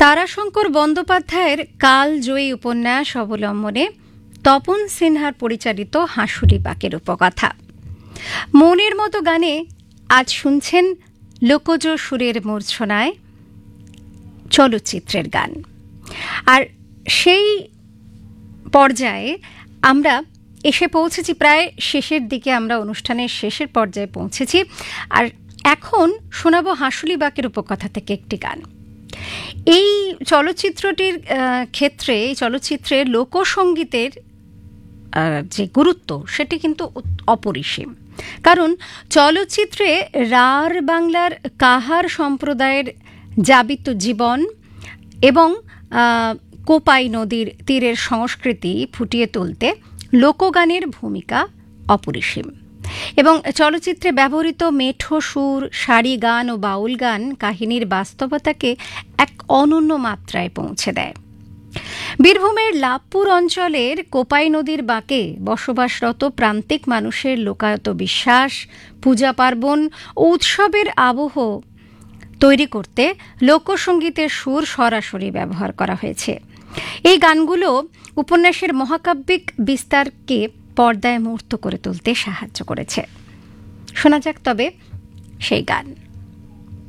তারাশঙ্কর বন্দ্যোপাধ্যায়ের কালজয়ী উপন্যাস অবলম্বনে তপন সিনহার পরিচালিত হাঁসুলি বাঁকের উপকথা। মনের মতো গানে আজ শুনছেন লোকজ সুরের মূর্ছনায় চলচ্চিত্রের গান। আর সেই পর্যায়ে আমরা এসে পৌঁছেছি, প্রায় শেষের দিকে, আমরা অনুষ্ঠানের শেষের পর্যায়ে পৌঁছেছি। আর এখন শোনাবো হাঁসুলি বাঁকের উপকথা থেকে একটি গান। এই চলচ্চিত্রটির ক্ষেত্রে, এই চলচ্চিত্রের লোকসঙ্গীতের যে গুরুত্ব সেটি কিন্তু অপরিসীম। কারণ চলচ্চিত্রে রাঢ় বাংলার কাহার সম্প্রদায়ের যাবিত জীবন এবং কোপাই নদীর তীরের সংস্কৃতি ফুটিয়ে তুলতে লোকগানের ভূমিকা অপরিসীম। এবং চলচ্চিত্রে ব্যবহৃত মেঠো সুর, সারি গান ও বাউল গান কাহিনীর বাস্তবতাকে এক অনন্য মাত্রায় পৌঁছে দেয়। বীরভূমের লাভপুর অঞ্চলের কোপাই নদীর বাঁকে বসবাসরত প্রান্তিক মানুষের লোকায়ত বিশ্বাস, পূজা পার্বণ ও উৎসবের আবহ তৈরি করতে লোকসঙ্গীতের সুর সরাসরি ব্যবহার করা হয়েছে। এই গানগুলো উপন্যাসের মহাকাব্যিক বিস্তারকে পর্দায় মূর্ত করে তুলতে সাহায্য করেছে। শোনা যাক তবে সেই গান।